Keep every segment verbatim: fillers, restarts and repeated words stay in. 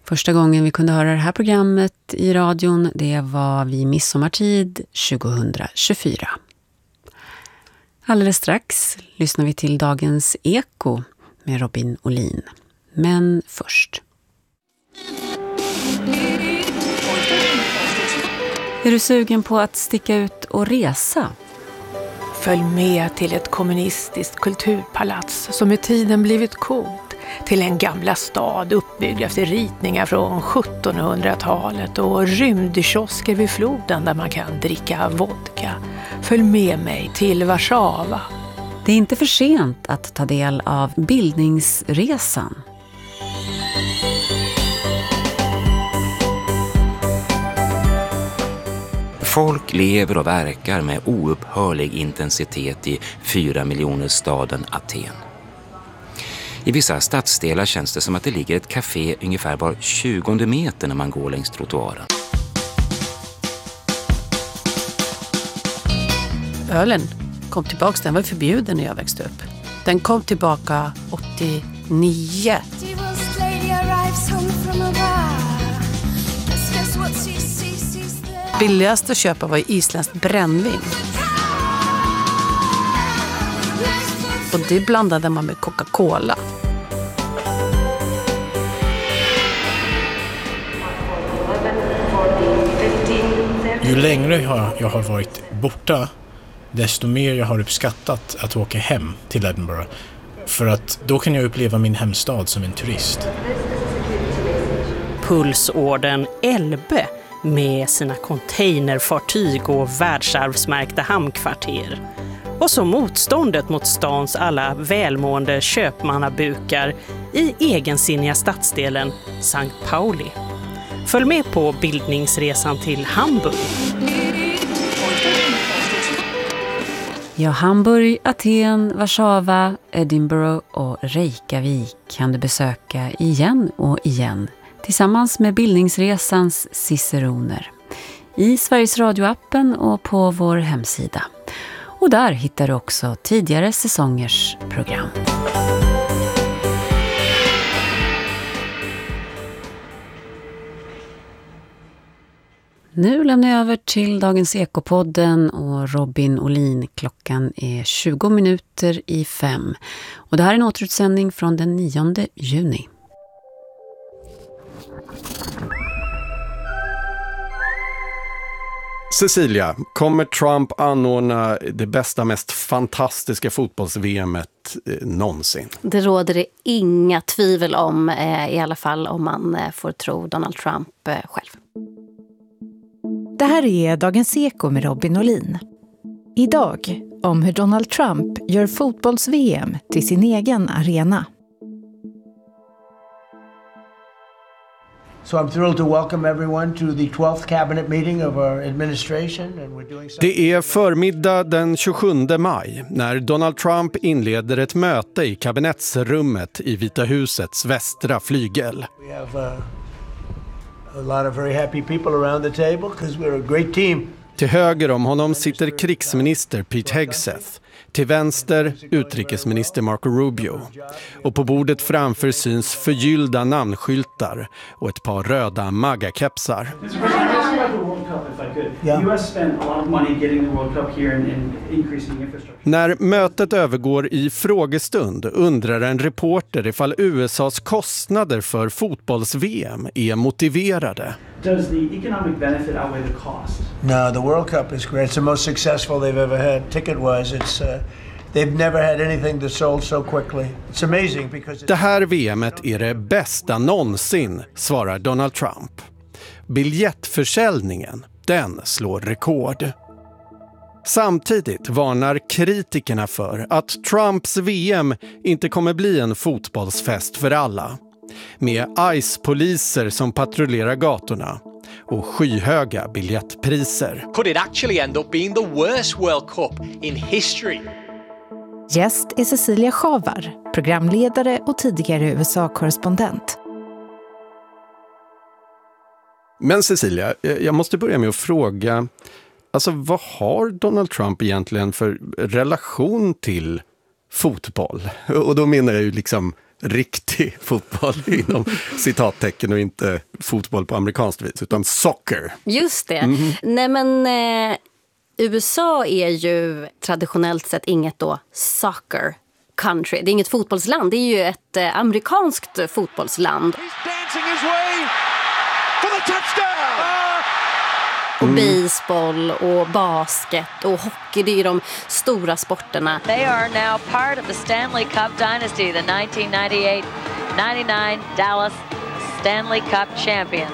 Första gången vi kunde höra det här programmet i radion, det var vid midsommartid tjugohundratjugofyra. Alldeles strax lyssnar vi till dagens Eko med Robin Olin. Men först. Är du sugen på att sticka ut och resa? Följ med till ett kommunistiskt kulturpalats som med tiden blivit coolt. Till en gamla stad uppbyggd efter ritningar från sjuttonhundratalet och rymdkiosker vid floden där man kan dricka vodka. Följ med mig till Warszawa. Det är inte för sent att ta del av bildningsresan. Folk lever och verkar med oupphörlig intensitet i fyra miljoner staden Aten. I vissa stadsdelar känns det som att det ligger ett café ungefär var tjugonde meter när man går längs trottoaren. Ölen kom tillbaka, den var förbjuden när jag växte upp. Den kom tillbaka åttionio. Billigast att köpa var isländskt brännvin. Och det blandade man med Coca-Cola. Ju längre jag, jag har varit borta, desto mer jag har uppskattat att åka hem till Edinburgh. För att då kan jag uppleva min hemstad som en turist. Pulsorden Elbe med sina containerfartyg och världsarvsmärkta hamnkvarter. Och så motståndet mot stans alla välmående köpmannabukar i egensinniga stadsdelen Sankt Pauli. Följ med på bildningsresan till Hamburg. Ja, Hamburg, Aten, Warszawa, Edinburgh och Reykjavik kan du besöka igen och igen tillsammans med bildningsresans ciceroner i Sveriges radioappen och på vår hemsida. Och där hittar du också tidigare säsongers program. Nu lämnar jag över till dagens Ekopodden och Robin Olin. Klockan är tjugo minuter i fem. Och det här är en återutsändning från den nionde juni. Cecilia, kommer Trump anordna det bästa, mest fantastiska fotbolls-V M-et eh, någonsin? Det råder det inga tvivel om, eh, i alla fall om man eh, får tro Donald Trump eh, själv. Det här är Dagens Eko med Robin Olin. Idag om hur Donald Trump gör fotbolls-V M till sin egen arena. So I'm thrilled to welcome everyone to the twelfth cabinet meeting of our administration, and we're doing something. Det är förmiddag den tjugosjunde maj när Donald Trump inleder ett möte i kabinettsrummet i Vita husets västra flygel. We have uh, a lot of very happy people around the table because we're a great team. Till höger om honom sitter krigsminister Pete Hegseth. Till vänster utrikesminister Marco Rubio. Och på bordet framför syns förgyllda namnskyltar och ett par röda MAGA-kepsar. När mötet övergår i frågestund undrar en reporter ifall U S A:s kostnader för fotbolls-V M är motiverade. Does the economic benefit outweigh the cost? No, the World Cup is great. It's the most successful they've ever had. Ticket-wise, it's uh, they've never had anything that sold so quickly. It's amazing because det här V M:et är det bästa någonsin, svarar Donald Trump. Biljettförsäljningen, den slår rekord. Samtidigt varnar kritikerna för att Trumps V M inte kommer bli en fotbollsfest för alla. Med ICE-poliser som patrullerar gatorna och skyhöga biljettpriser. Could it actually end up being the worst World Cup in history? Gäst är Cecilia Schavar, programledare och tidigare U S A-korrespondent. Men Cecilia, jag måste börja med att fråga, alltså vad har Donald Trump egentligen för relation till fotboll? Och då menar jag ju liksom riktig fotboll inom citattecken och inte fotboll på amerikanskt vis, utan soccer. Just det. Mm. Nej men eh, U S A är ju traditionellt sett inget då soccer country. Det är inget fotbollsland, det är ju ett eh, amerikanskt fotbollsland. Och baseball och basket och hockey, det är ju de stora sporterna. They are now part of the Stanley Cup dynasty, the nineteen ninety-eight ninety-nine Dallas Stanley Cup champions.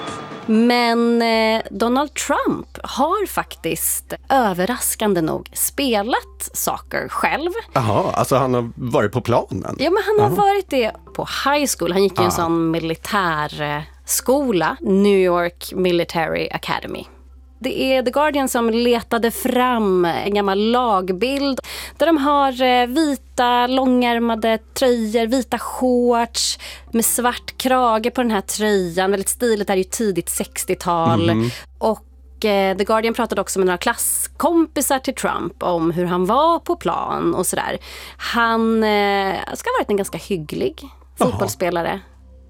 Men eh, Donald Trump har faktiskt överraskande nog spelat soccer själv. Jaha, alltså han har varit på planen? Ja, men han har Aha. varit det på high school. Han gick i en ah. sån militärskola, New York Military Academy. Det är The Guardian som letade fram en gammal lagbild där de har vita långärmade tröjor, vita shorts med svart krage på den här tröjan. Väldigt stiligt, det är ju tidigt sextiotal. Mm. Och eh, The Guardian pratade också med några klasskompisar till Trump om hur han var på plan och sådär. Han eh, ska ha varit en ganska hygglig fotbollsspelare. Aha.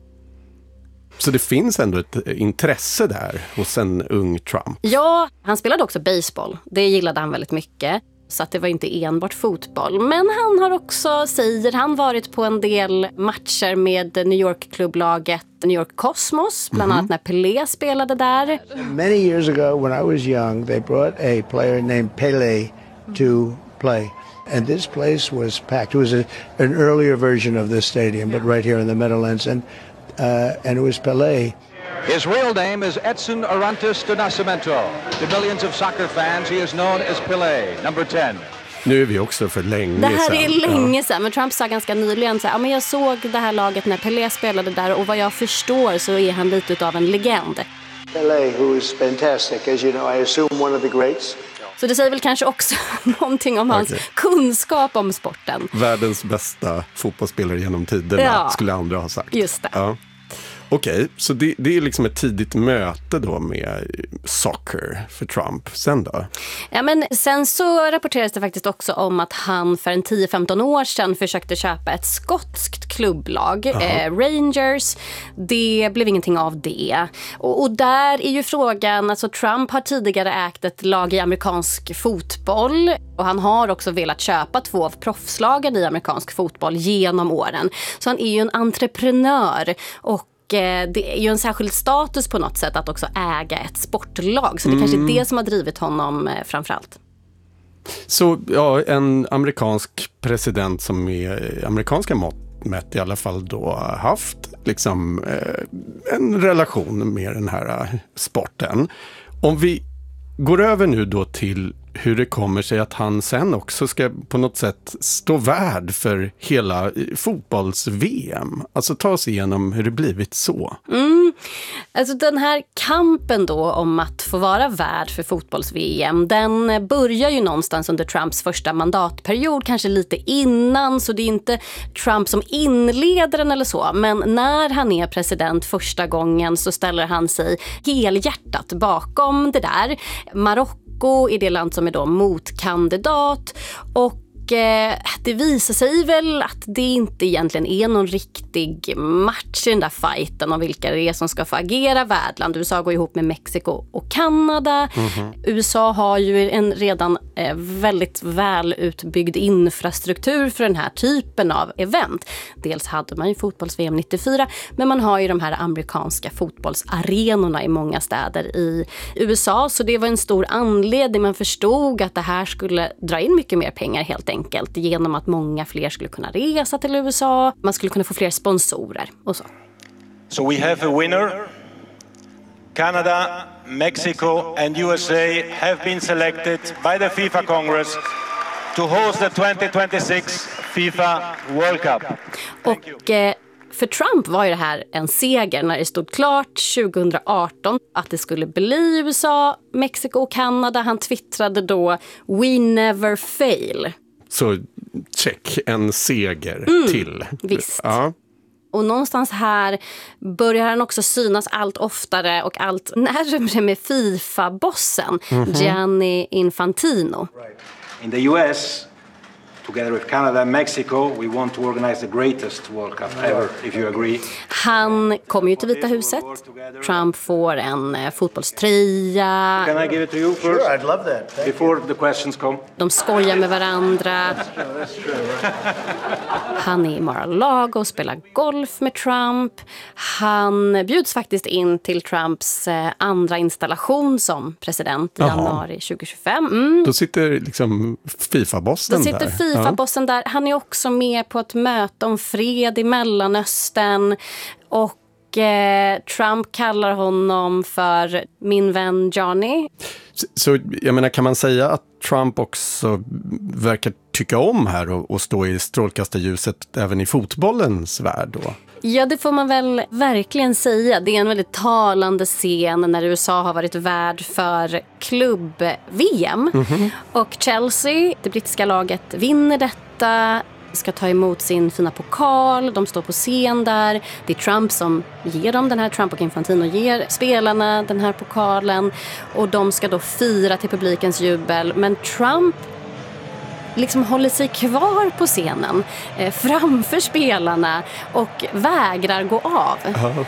Så det finns ändå ett intresse där hos en ung Trump? Ja, han spelade också baseball. Det gillade han väldigt mycket. Så att det var inte enbart fotboll. Men han har också, säger han, varit på en del matcher med New York-klubblaget New York Cosmos. Bland mm-hmm. annat när Pelé spelade där. Many years ago when I was young, they brought a player named Pelé to play. And this place was packed. It was a, an earlier version of this stadium, but right here in the Meadowlands. And Uh, and it was Pelé. His real name is Edson Arantes do Nascimento. To millions of soccer fans, he is known as Pelé, number ten. Nu är vi också för länge sedan. Det här är länge sedan, men Trump sa ganska nyligen så här, ja, men jag såg det här laget när Pelé spelade där och vad jag förstår så är han lite av en legend. Pelé, who is fantastic, as you know, I assume one of the greats. Så det säger väl kanske också någonting om hans okay. kunskap om sporten. Världens bästa fotbollsspelare genom tiderna, ja. skulle andra ha sagt. Just det. Ja. Okej, okay, så det, det är liksom ett tidigt möte då med soccer för Trump. Sen då? Ja, men sen så rapporterades det faktiskt också om att han för en tio femton år sedan försökte köpa ett skotskt klubblag, eh, Rangers. Det blev ingenting av det. Och, och där är ju frågan, alltså Trump har tidigare ägt ett lag i amerikansk fotboll och han har också velat köpa två av proffslagen i amerikansk fotboll genom åren. Så han är ju en entreprenör och det är ju en särskild status på något sätt att också äga ett sportlag. Så det mm. kanske är det som har drivit honom framförallt. Så ja, en amerikansk president som är amerikanska mått mätt i alla fall då haft liksom eh, en relation med den här sporten. Om vi går över nu då till hur det kommer sig att han sen också ska på något sätt stå värd för hela fotbolls-V M. Alltså ta sig igenom hur det blivit så. Mm. Alltså den här kampen då om att få vara värd för fotbolls-V M, den börjar ju någonstans under Trumps första mandatperiod, kanske lite innan, så det är inte Trump som inleder den eller så. Men när han är president första gången så ställer han sig helhjärtat bakom det där. Marocko är det land som är då motkandidat och eh, det visar sig väl att det inte egentligen är någon riktig match i den där fighten om vilka det är som ska få agera värdland. U S A går ihop med Mexiko och Kanada. Mm-hmm. U S A har ju en redan eh, väldigt väl utbyggd infrastruktur för den här typen av event. Dels hade man ju fotbolls-V M nittiofyra, men man har ju de här amerikanska fotbollsarenorna i många städer i U S A, så det var en stor anledning. Man förstod att det här skulle dra in mycket mer pengar helt enkelt genom att många fler skulle kunna resa till U S A. Man skulle kunna få fler sponsorer och så. So we have a winner. Canada, Mexico and U S A have been selected by the FIFA Congress to host the twenty twenty-six FIFA World Cup. Och eh, för Trump var ju det här en seger när det stod klart tjugo arton att det skulle bli U S A, Mexiko och Kanada. Han twittrade då "We never fail". Så check, en seger mm, till. Visst. Ja. Och någonstans här börjar han också synas allt oftare och allt närmare med FIFA-bossen, mm-hmm. Gianni Infantino. In the U S together with Canada and Mexico, we want to organize the greatest World Cup ever, if you agree. Han kommer ju till Vita huset. Trump får en eh, fotbollströja. Can I give it to you first? Sure, I'd love that. Thank Before you. The questions come. De skojar med varandra. Han är i Mar-a-Lago och spelar golf med Trump. Han bjuds faktiskt in till Trumps eh, andra installation som president i januari tjugohundratjugofem. Mm. Då sitter liksom FIFA-bossen där. Då sitter där. FIFA-bossen ja. där. Han är också med på ett möte om fred i Mellanöstern. Och eh, Trump kallar honom för min vän Johnny. Så, så jag menar, kan man säga att Trump också verkar tycka om här och, och stå i strålkastarljuset även i fotbollens värld då? Ja, det får man väl verkligen säga. Det är en väldigt talande scen när U S A har varit värd för klubb-V M. Mm-hmm. Och Chelsea, det brittiska laget, vinner detta, ska ta emot sin fina pokal. De står på scen där. Det är Trump som ger dem den här, Trump och Infantino ger spelarna den här pokalen. Och de ska då fira till publikens jubel. Men Trump liksom håller sig kvar på scenen eh, framför spelarna och vägrar gå av. Uh-huh.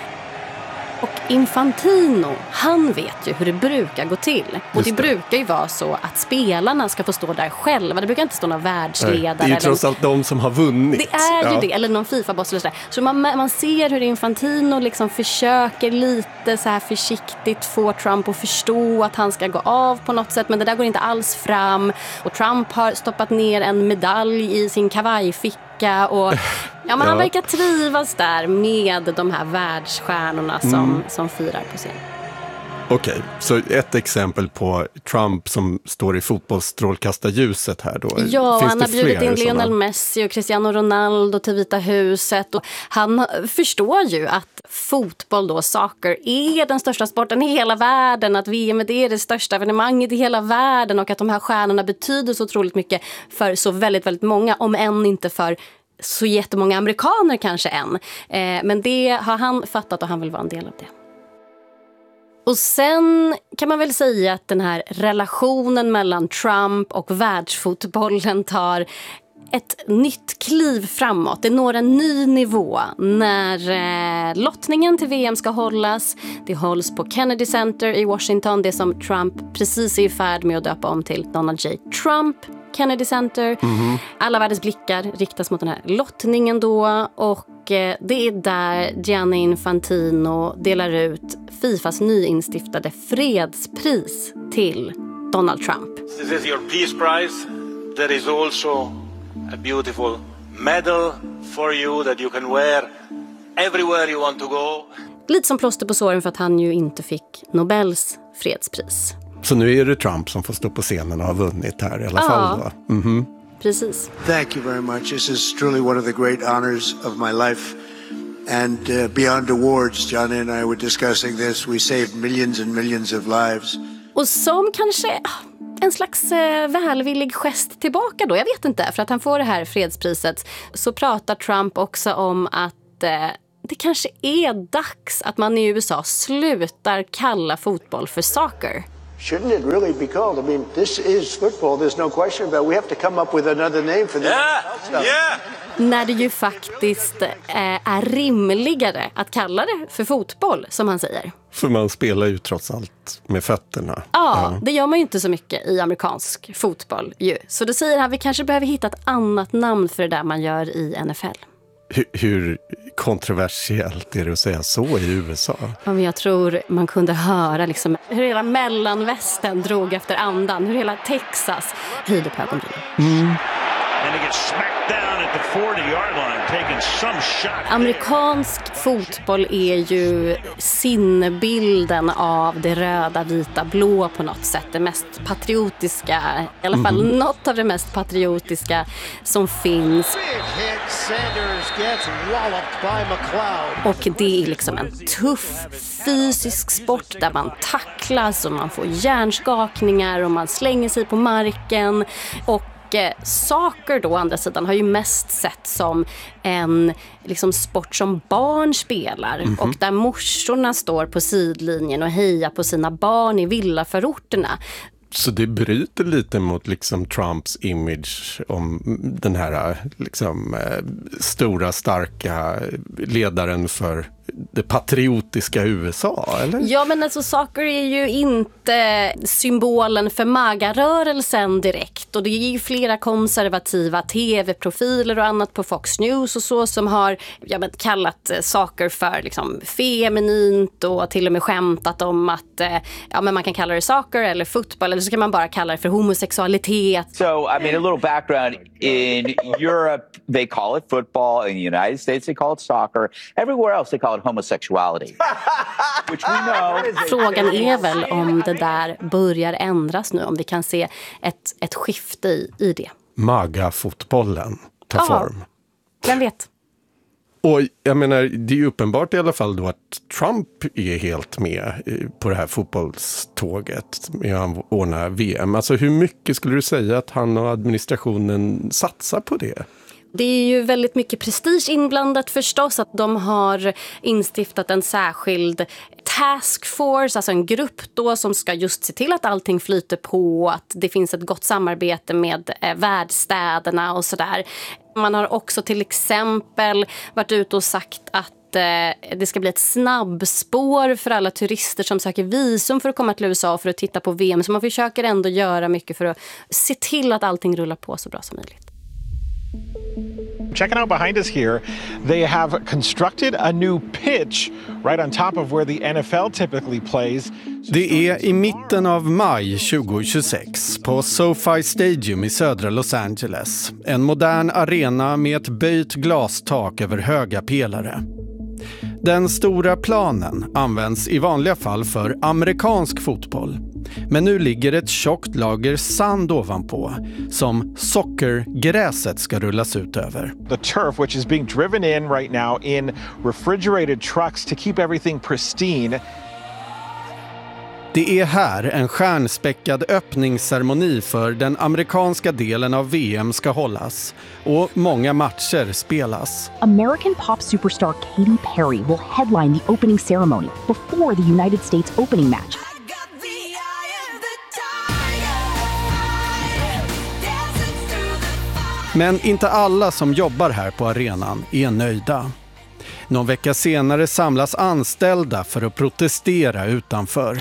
Och Infantino, han vet ju hur det brukar gå till. Och det, det brukar ju vara så att spelarna ska få stå där själva. Det brukar inte stå någon världsledare. Det är ju trots allt de som har vunnit. Det är ju ja. det, eller någon FIFA-boss eller sådär. Så man, man ser hur Infantino liksom försöker lite så här försiktigt få Trump att förstå att han ska gå av på något sätt. Men det där går inte alls fram. Och Trump har stoppat ner en medalj i sin kavajficka. Och, ja, men han verkar trivas där med de här världsstjärnorna som, mm. som firar på scen. Okej, okay, så ett exempel på Trump som står i fotbollsstrålkastarljuset här då. Ja, finns han har bjudit in Lionel sådana? Messi och Cristiano Ronaldo till Vita huset. Och han förstår ju att fotboll då, soccer, är den största sporten i hela världen. Att V M är det största evenemanget i hela världen. Och att de här stjärnorna betyder så otroligt mycket för så väldigt, väldigt många. Om än inte för så jättemånga amerikaner kanske än. Eh, men det har han fattat och han vill vara en del av det. Och sen kan man väl säga att den här relationen mellan Trump och världsfotbollen tar ett nytt kliv framåt. Det når en ny nivå när eh, lottningen till V M ska hållas. Det hålls på Kennedy Center i Washington, det som Trump precis är i färd med att döpa om till Donald J. Trump Kennedy Center. Mm-hmm. Alla världens blickar riktas mot den här lottningen då, och eh, det är där Gianni Infantino delar ut FIFAs nyinstiftade fredspris till Donald Trump. This is your peace prize. There is also a beautiful medal for you that you can wear everywhere you want to go. Lite som plåster på såren för att han ju inte fick Nobels fredspris. Så nu är det Trump som får stå på scenen och har vunnit här i alla ja. fall då. Mm-hmm. Precis. Thank you very much. This is truly one of the great honors of my life. And uh, beyond awards, Johnny and I were discussing this. We saved millions and millions of lives. Och som kanske en slags eh, välvillig gest tillbaka då, jag vet inte, för att han får det här fredspriset, så pratar Trump också om att eh, det kanske är dags att man i U S A slutar kalla fotboll för soccer. Shouldn't it really be called? I mean, this is football. There's no question about it. We have to come up with another name for this. Yeah, yeah. När det ju faktiskt eh, är rimligare att kalla det för fotboll, som han säger. För man spelar ju trots allt med fötterna. Ja, ja, det gör man ju inte så mycket i amerikansk fotboll ju. Så då säger han, vi kanske behöver hitta ett annat namn för det där man gör i N F L. Hur, hur kontroversiellt är det att säga så i U S A? Ja, men jag tror man kunde höra liksom hur hela mellanvästern drog efter andan. Hur hela Texas höjde på ögonbrynen. Mm. Amerikansk fotboll är ju sinnebilden av det röda, vita, blå på något sätt. Det mest patriotiska, i alla fall mm. något av det mest patriotiska som finns. Och det är liksom en tuff fysisk sport där man tacklas och man får hjärnskakningar och man slänger sig på marken. Och soccer då, å andra sidan, har ju mest sett som en liksom sport som barn spelar. Mm-hmm. Och där morsorna står på sidlinjen och hejar på sina barn i villaförorterna. Så det bryter lite mot liksom Trumps image om den här liksom, eh, stora, starka ledaren för det patriotiska U S A, eller? Ja, men alltså soccer är ju inte symbolen för MAGA-rörelsen direkt. Och det är ju flera konservativa tv-profiler och annat på Fox News och så som har ja, men, kallat soccer för liksom, feminint och till och med skämtat om att eh, ja, men man kan kalla det soccer eller fotboll eller så kan man bara kalla det för homosexualitet. So, I mean, a little background. In Europe, they call it football. In the United States, they call it soccer. Everywhere else, they call it homosexuality. Which we know. Frågan är väl om det där börjar ändras nu, om vi kan se ett, ett skifte i, i det. MAGA-fotbollen tar ja, form. Vem vet? Och jag menar, det är ju uppenbart i alla fall då att Trump är helt med på det här fotbollståget med att ordna V M. Alltså hur mycket skulle du säga att han och administrationen satsar på det? Det är ju väldigt mycket prestige inblandat förstås, att de har instiftat en särskild taskforce, alltså en grupp då som ska just se till att allting flyter på, att det finns ett gott samarbete med eh, värdstäderna och sådär. Man har också till exempel varit ute och sagt att eh, det ska bli ett snabbspår för alla turister som söker visum för att komma till U S A för att titta på V M. Så man försöker ändå göra mycket för att se till att allting rullar på så bra som möjligt. Checking out behind us here, they have constructed a new pitch right on top of where the N F L typically plays. Det är i mitten av maj tjugohundratjugosex på SoFi Stadium i södra Los Angeles. En modern arena med ett böjt glastak över höga pelare. Den stora planen används i vanliga fall för amerikansk fotboll. Men nu ligger ett tjockt lager sand ovanpå som sockergräset ska rullas ut över. The turf, which is being driven in right now in refrigerated trucks to keep everything pristine. Det är här en stjärnspäckad öppningsceremoni för den amerikanska delen av V M ska hållas och många matcher spelas. American pop superstar Katy Perry will headline the opening ceremony before the United States opening match. Men inte alla som jobbar här på arenan är nöjda. Någon vecka senare samlas anställda för att protestera utanför.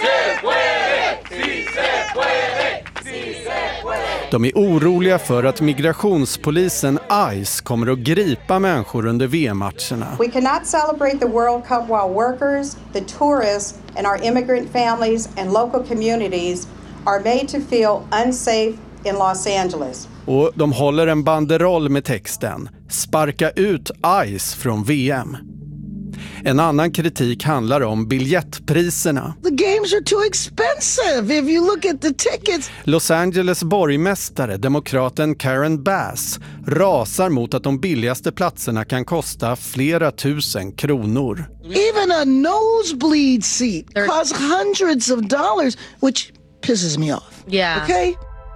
De är oroliga för att migrationspolisen ICE kommer att gripa människor under V M-matcherna. We cannot celebrate the World Cup while workers, the tourists and our immigrant families and local communities are made to feel unsafe in Los Angeles. Och de håller en banderoll med texten "Sparka ut ICE från V M". En annan kritik handlar om biljettpriserna. The games are too expensive if you look at the tickets. Los Angeles borgmästare, demokraten Karen Bass, rasar mot att de billigaste platserna kan kosta flera tusen kronor. Even a nosebleed seat costs hundreds of dollars, which pisses me off. Yeah. Okay?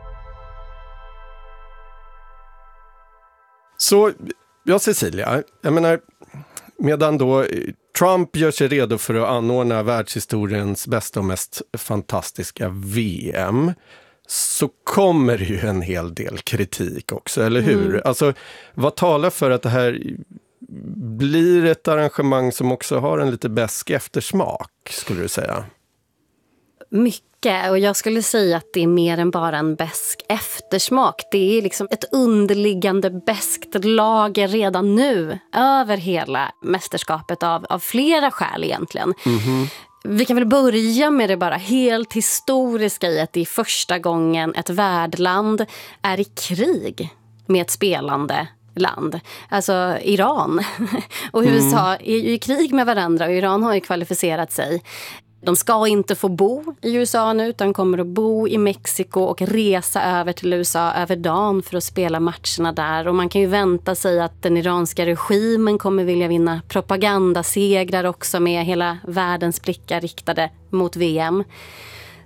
Så, ja Cecilia, jag menar, medan då Trump gör sig redo för att anordna världshistoriens bästa och mest fantastiska V M så kommer det ju en hel del kritik också, eller hur? Mm. Alltså, vad talar för att det här blir ett arrangemang som också har en lite besk eftersmak, skulle du säga? Mycket, och jag skulle säga att det är mer än bara en besk eftersmak. Det är liksom ett underliggande beskt lager redan nu över hela mästerskapet av, av flera skäl egentligen. Mm-hmm. Vi kan väl börja med det bara helt historiska i att det är första gången ett värdland är i krig med ett spelande land. Alltså Iran och U S A är ju i krig med varandra och Iran har ju kvalificerat sig. De ska inte få bo i U S A nu utan kommer att bo i Mexiko och resa över till U S A över dagen för att spela matcherna där. Och man kan ju vänta sig att den iranska regimen kommer vilja vinna propagandasegrar också med hela världens blickar riktade mot V M.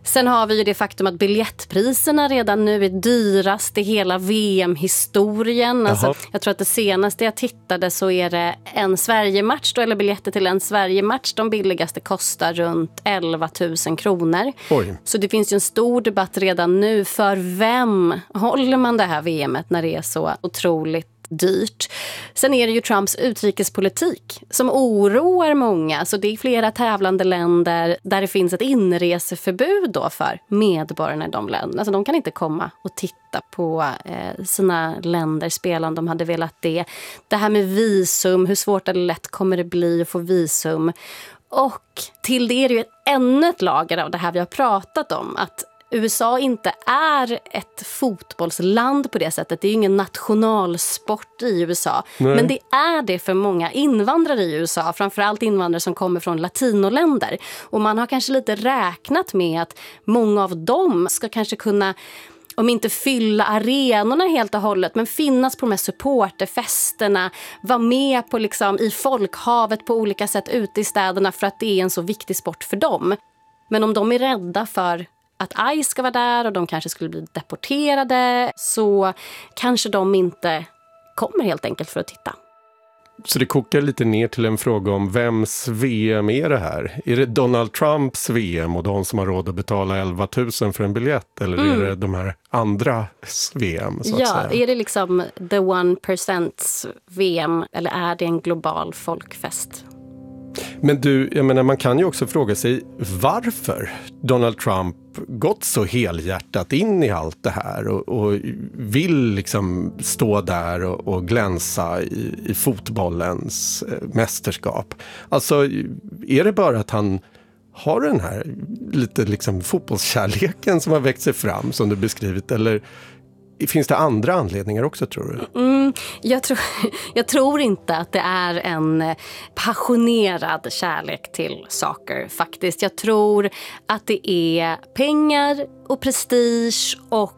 Sen har vi ju det faktum att biljettpriserna redan nu är dyrast i hela V M-historien. Alltså, jag tror att det senaste jag tittade så är det en Sverige-match då, eller biljetter till en Sverige-match. De billigaste kostar runt elva tusen kronor. Oj. Så det finns ju en stor debatt redan nu för vem håller man det här V M:et när det är så otroligt dyrt. Sen är det ju Trumps utrikespolitik som oroar många. Så det är flera tävlande länder där det finns ett inreseförbud då för medborgarna i de länderna. Alltså de kan inte komma och titta på eh, sina länder spela om de hade velat det. Det här med visum, hur svårt eller lätt kommer det bli att få visum? Och till det är det ju ännu ett lager av det här vi har pratat om, att U S A inte är ett fotbollsland på det sättet. Det är ju ingen nationalsport i U S A. Nej. Men det är det för många invandrare i U S A. Framförallt invandrare som kommer från latinoländer. Och man har kanske lite räknat med att många av dem ska kanske kunna, om inte fylla arenorna helt och hållet, men finnas på de här supporterfesterna, vara med på liksom i folkhavet på olika sätt ute i städerna för att det är en så viktig sport för dem. Men om de är rädda för att I C E ska vara där och de kanske skulle bli deporterade, så kanske de inte kommer helt enkelt för att titta. Så det kokar lite ner till en fråga om vems V M är det här? Är det Donald Trumps V M och de som har råd att betala elva tusen för en biljett? Eller mm. är det de här andra V M? Så att ja, säga? Är det liksom the one percent V M eller är det en global folkfest? Men du, jag menar, man kan ju också fråga sig varför Donald Trump gått så helhjärtat in i allt det här och, och vill liksom stå där och, och glänsa i, i fotbollens eh, mästerskap. Alltså, är det bara att han har den här lite liksom fotbollskärleken som har växt sig fram som du beskrivit, eller finns det andra anledningar också, tror du? Mm, jag, tror, jag tror inte att det är en passionerad kärlek till saker faktiskt. Jag tror att det är pengar och prestige och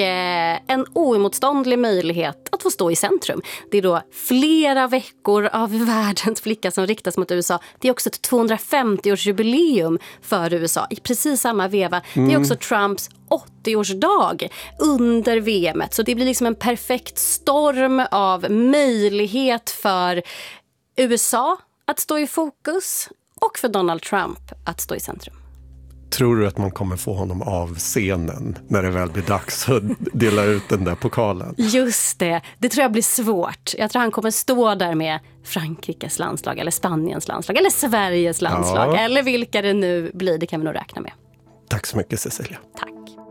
en oemotståndlig möjlighet att få stå i centrum. Det är då flera veckor av världens blickar som riktas mot U S A. Det är också ett tvåhundrafemtio-årsjubileum för U S A i precis samma veva. Mm. Det är också Trumps åttio-årsdag under V M:et. Så det blir liksom en perfekt storm av möjlighet för U S A att stå i fokus och för Donald Trump att stå i centrum. Tror du att man kommer få honom av scenen när det väl blir dags att dela ut den där pokalen? Just det, det tror jag blir svårt. Jag tror han kommer stå där med Frankrikes landslag eller Spaniens landslag eller Sveriges landslag. Ja. Eller vilka det nu blir, det kan vi nog räkna med. Tack så mycket, Cecilia. Tack.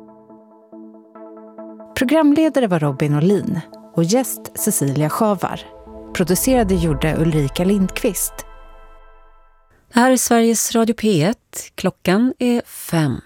Programledare var Robin Olin och gäst Cecilia Schavar. Producerade gjorde Ulrika Lindqvist. Det här är Sveriges Radio P ett. Klockan är fem.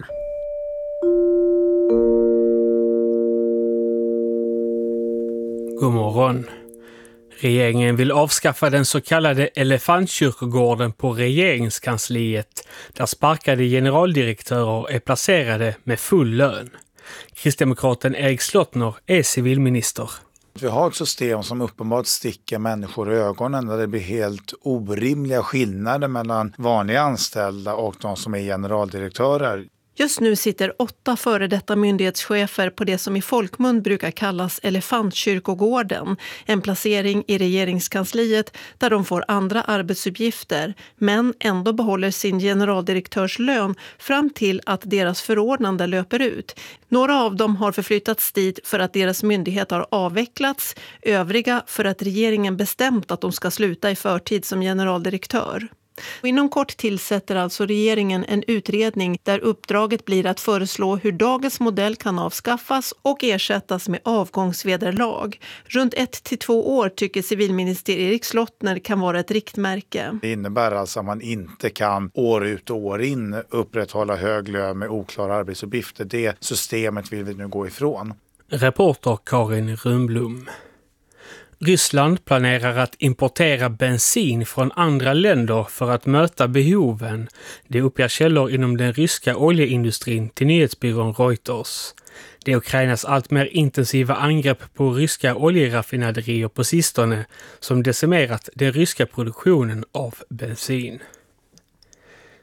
God morgon. Regeringen vill avskaffa den så kallade elefantkyrkogården på regeringskansliet där sparkade generaldirektörer är placerade med full lön. Kristdemokraten Erik Slottner är civilminister. Vi har ett system som uppenbart sticker människor i ögonen där det blir helt orimliga skillnader mellan vanliga anställda och de som är generaldirektörer. Just nu sitter åtta före detta myndighetschefer på det som i folkmun brukar kallas elefantkyrkogården. En placering i regeringskansliet där de får andra arbetsuppgifter men ändå behåller sin generaldirektörslön fram till att deras förordnande löper ut. Några av dem har förflyttats dit för att deras myndighet har avvecklats, övriga för att regeringen bestämt att de ska sluta i förtid som generaldirektör. Och inom kort tillsätter alltså regeringen en utredning där uppdraget blir att föreslå hur dagens modell kan avskaffas och ersättas med avgångsvederlag. Runt ett till två år tycker civilminister Erik Slottner kan vara ett riktmärke. Det innebär alltså att man inte kan år ut och år in upprätthålla hög lön med oklara arbetsuppgifter. Det systemet vill vi nu gå ifrån. Reporter Karin Rundblom. Ryssland planerar att importera bensin från andra länder för att möta behoven. Det uppger källor inom den ryska oljeindustrin till nyhetsbyrån Reuters. Det är Ukrainas allt mer intensiva angrepp på ryska oljeraffinaderier på sistone som decimerat den ryska produktionen av bensin.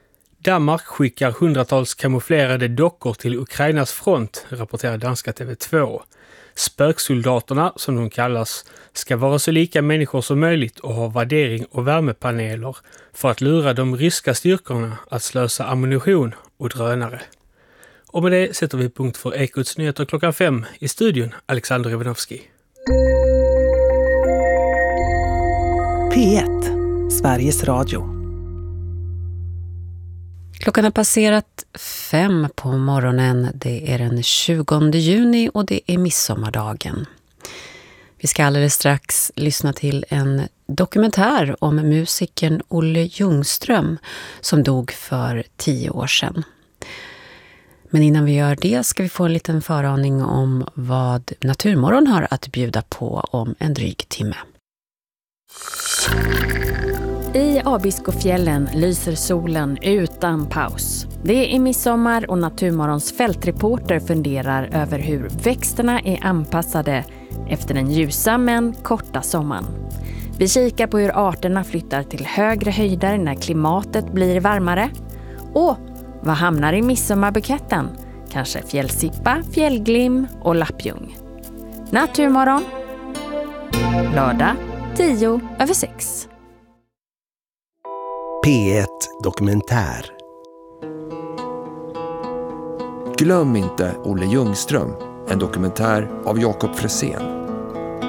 Danmark skickar hundratals kamouflerade dockor till Ukrainas front, rapporterar danska T V två. Spöksoldaterna, som de kallas, ska vara så lika människor som möjligt och ha värdering och värmepaneler för att lura de ryska styrkorna att slösa ammunition och drönare. Och med det sätter vi punkt för Ekots nyheter klockan fem. I studion Alexander Ivanovski. P ett, Sveriges Radio. Klockan har passerat fem på morgonen. Det är den tjugonde juni och det är midsommardagen. Vi ska alldeles strax lyssna till en dokumentär om musikern Olle Ljungström som dog för tio år sedan. Men innan vi gör det ska vi få en liten föraning om vad Naturmorgon har att bjuda på om en dryg timme. I Abiskofjällen lyser solen utan paus. Det är midsommar och Naturmorgons fältreporter funderar över hur växterna är anpassade efter den ljusa men korta sommaren. Vi kikar på hur arterna flyttar till högre höjder när klimatet blir varmare. Och vad hamnar i midsommarbuketten? Kanske fjällsippa, fjällglim och lappjung. Naturmorgon. Lördag tio över sex. P ett Dokumentär. Glöm inte Olle Ljungström, en dokumentär av Jakob Fresén.